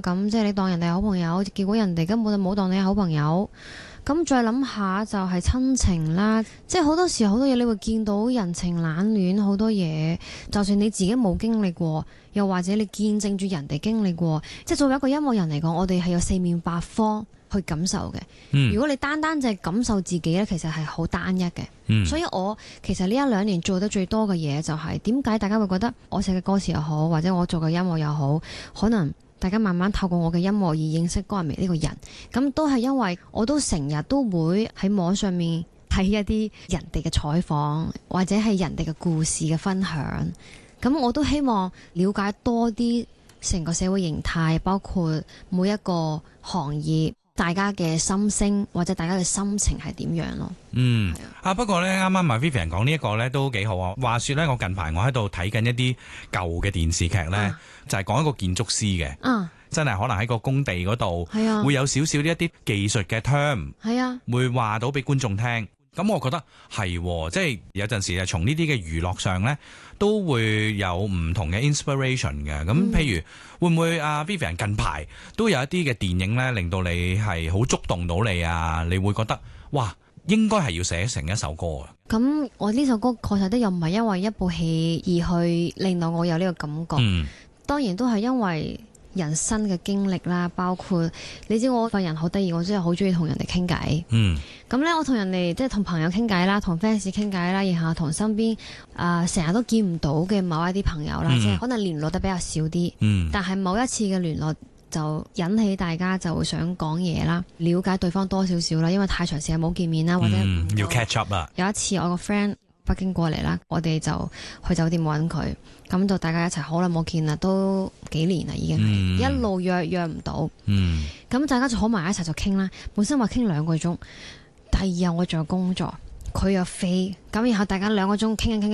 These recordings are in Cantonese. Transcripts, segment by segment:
咁即係你當人哋係好朋友，結果人哋根本就冇當你係好朋友。咁再諗下就係親情啦，即係好多時候好多嘢你會見到人情冷暖，好多嘢就算你自己冇經歷過，又或者你見證住人哋經歷過，即係作為一個音樂人嚟講，我哋係有四面八方去感受嘅。如果你單單就係感受自己呢，其實係好單一嘅。所以我其實呢1-2年做得最多嘅嘢就係點解大家會覺得我寫嘅歌詞又好，或者我做嘅音樂又好，可能大家慢慢透過我嘅音樂而認識江仁美呢個人，咁都係因為我都成日都會喺網上面睇一啲人哋嘅採訪，或者係人哋嘅故事嘅分享，咁我都希望了解多啲成個社會形態，包括每一個行業大家嘅心聲或者大家嘅心情係點樣咯。 不過呢，啱啱Vivian 講呢一個呢都幾好啊。話說呢，我近排我喺度睇緊一啲舊嘅電視劇呢，就係講一個建築師嘅，真係可能喺個工地嗰度，會有少少一啲技術嘅 term，會話到俾觀眾聽。咁我覺得係，即係有陣時係從呢啲嘅娛樂上呢，都會有唔同嘅 inspiration 嘅。咁譬如會唔會Vivian 近排都有一啲嘅電影呢，令到你係好觸動到你啊？你會覺得哇，應該係要寫成一首歌啊！ 咁我呢首歌確實都又唔係因為一部戲而去令到我有呢個感覺，當然都係因為人生嘅經歷啦，包括你知我個人好得意，我真係好中意同人哋傾偈。咁呢，我同人哋即係同朋友傾偈啦，同 fans 傾偈啦，然後同身邊成日都見唔到嘅某一啲朋友啦，即係可能聯絡得比較少啲，但係某一次嘅聯絡就引起大家就會想講嘢啦，了解對方多少少啦，因為太長時間冇見面啦，或者要 catch up 啦。 有一次我個 friend北京過嚟啦，我哋就去酒店揾佢，咁就大家一齊好耐冇見啦，都幾年啦已經係，一路約唔到，咁大家就坐埋一齊就傾啦。本身話傾2個鐘，第二日我仲有工作，佢又飛，咁然後大家2個鐘傾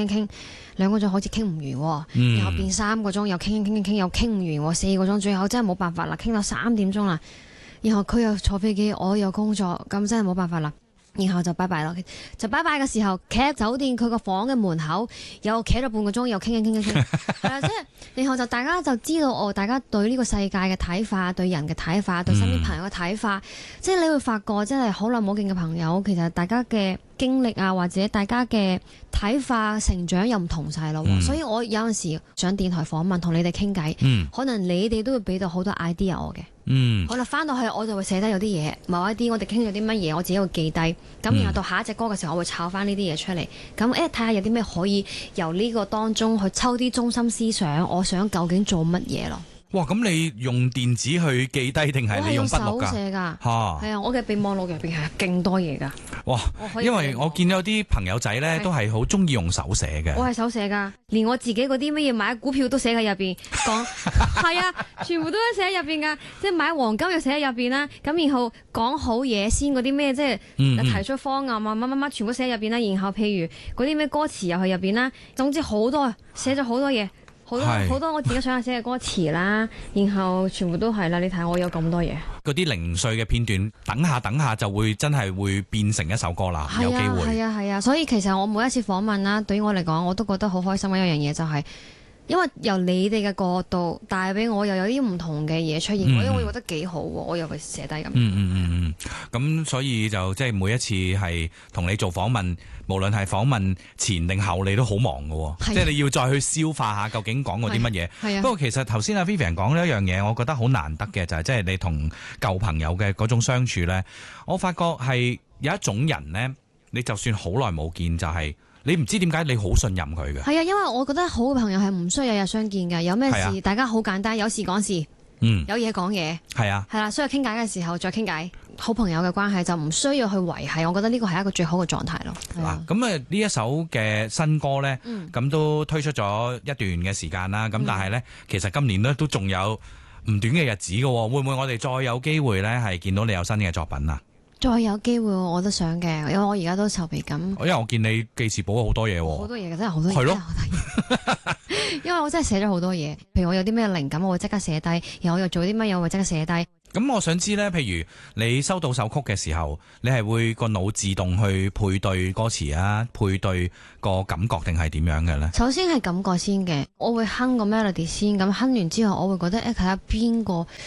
2個鐘好似傾唔完，然後變3個鐘又傾又傾唔完，4個鐘，最後真係冇辦法啦，傾到3點鐘啦，然後佢又坐飛機，我有工作，咁真係冇辦法啦。然後就拜拜咯，就拜拜嘅時候，企喺酒店佢個房嘅門口，又企咗半個鐘，又傾，係啦，即係，然後就大家就知道大家對呢個世界嘅睇法，對人嘅睇法，對身邊朋友嘅睇法，即係你會發覺，真係好耐冇見嘅朋友，其實大家嘅經歷啊，或者大家嘅睇法、成長又唔同晒咯。所以我有陣時上電台訪問同你哋傾偈，可能你哋都會俾到好多 idea 我嘅。好啦，翻到去我就會寫低有啲嘢，某一啲我哋傾咗啲乜嘢，我自己會記低。咁然後到下一隻歌嘅時候，我會抄翻呢啲嘢出嚟。咁睇下有啲咩可以由呢個當中去抽啲中心思想，我想究竟做乜嘢咯。 哇！咁你用電子去記低定係你用筆錄㗎？ 我係手寫㗎。係啊，我嘅備忘錄入邊係勁多嘢㗎。哇！ 因為我見有啲朋友仔咧都係好中意用手寫嘅。 我係手寫㗎，連我自己嗰啲乜嘢買股票都寫喺入邊，講係啊，全部都寫喺入邊㗎。即係買黃金又寫喺入邊啦。咁然後講好嘢先嗰啲咩，即係提出方案啊，乜全部寫喺入邊啦。然後譬如嗰啲咩歌詞又喺入邊啦。總之好多寫咗好多嘢。好多我自己想寫嘅歌詞啦，然後全部都係啦。你睇我有咁多嘢， 嗰啲零碎嘅片段，等下就會真係會變成一首歌啦。有機會。 係啊，所以其實我每一次訪問啦，對於我嚟講，我都覺得好開心嘅一樣嘢就係，因為由你哋嘅角度帶俾我又有啲唔同嘅嘢出現，因為我覺得幾好喎，我又會寫低咁。 咁所以就即係每一次係同你做訪問，無論係訪問前定後，你都好忙㗎喎，即係你要再去消化下究竟講過啲乜嘢。不過其實頭先阿 Vivian 講咗一樣嘢，我覺得好難得嘅就係即係你同舊朋友嘅嗰種相處咧，我發覺係有一種人咧，你就算好耐冇見就係。你唔知點解你好信任佢嘅？係啊，因為我覺得好嘅朋友係唔需要日日相見嘅，有咩事大家好簡單，有事講事，有嘢講嘢，係啦，所以傾偈嘅時候再傾偈，好朋友嘅關係就唔需要去維繫，我覺得呢個係一個最好嘅狀態咯。 嗱，咁呢一首嘅新歌呢，咁都推出咗一段嘅時間啦，咁但係呢，其實今年呢都仲有唔短嘅日子嘅，會唔會我哋再有機會呢係見到你有新嘅作品啊？ 再有機會我都想嘅，因為我而家都籌備緊。 因為我見你記事簿好多嘢喎。 好多嘢嘅，真係好多嘢。 係咯。 因為我真係寫咗好多嘢，譬如我有啲咩靈感，我會即刻寫低；然後我又做啲乜嘢，我會即刻寫低。 咁我想知呢，譬如你收到首曲嘅時候，你係會個腦自動去配對歌詞啊，配對個感覺定係點樣嘅呢？ 首先係感覺先嘅，我會哼個 melody 先，咁哼完之後，我會覺得睇下邊個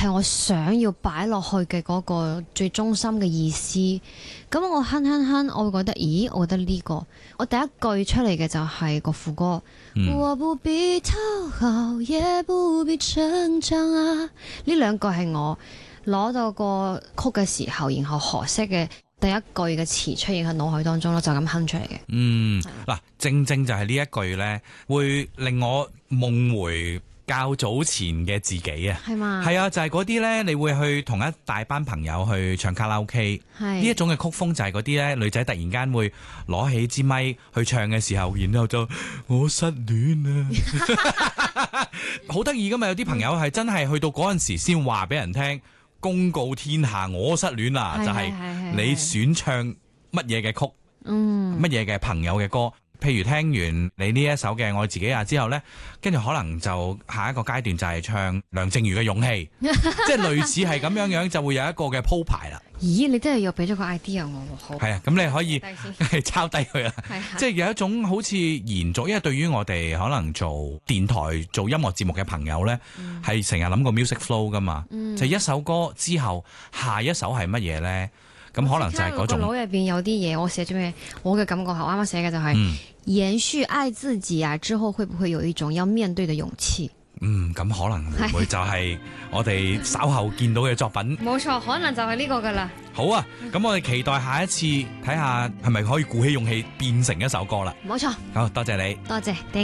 係我想要擺落去嘅嗰個最中心嘅意思。咁我哼，我會覺得，咦？我覺得呢個，我第一句出嚟嘅就係個副歌，我不必討好，也不必逞強啊。呢兩句係我攞到個曲嘅時候，然後何式嘅第一句嘅詞出現喺腦海當中咯，就咁哼出嚟嘅。 嗱，正就係呢一句咧，會令我夢回較早前嘅自己啊， 係嘛？ 係啊，就係嗰啲咧，你會去同一大班朋友去唱卡拉 OK，呢一種嘅曲風就係嗰啲咧，女仔突然間會攞起支咪去唱嘅時候，然後就我失戀啊，好得意噶嘛！有啲朋友係真係去到嗰陣時先話俾人聽，公告天下我失戀啦，就係你選唱乜嘢嘅曲，乜嘢嘅朋友嘅歌。譬如聽完你呢一首嘅愛自己啊之後呢，跟住可能就下一個階段就係唱梁靜茹嘅勇氣，即係類似係咁樣就會有一個嘅鋪排啦。 咦，你真係又俾咗個 idea 我喎，好。係啊，咁你可以抄低佢啦。即係有一種好似延續，因為對於我哋可能做電台做音樂節目嘅朋友呢，係成日諗個 music flow 噶嘛，就一首歌之後下一首係乜嘢呢？咁可能就係嗰種。腦入邊有啲嘢，我寫咗咩？我嘅感覺係我啱啱寫嘅就係延續愛自己啊，之後會唔會有一種要面對嘅勇氣？咁可能會唔會就係我哋稍後見到嘅作品？冇錯，可能就係呢個噶啦。好啊，咁我哋期待下一次睇下係咪可以鼓起勇氣變成一首歌啦。冇錯，好多謝你，多謝。